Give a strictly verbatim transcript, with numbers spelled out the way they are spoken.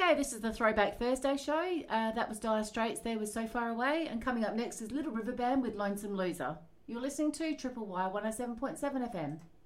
Okay, this is the Throwback Thursday show. Uh, that was Dire Straits there with So Far Away. And coming up next is Little River Band with Lonesome Loser. You're listening to Triple Y one oh seven point seven F M.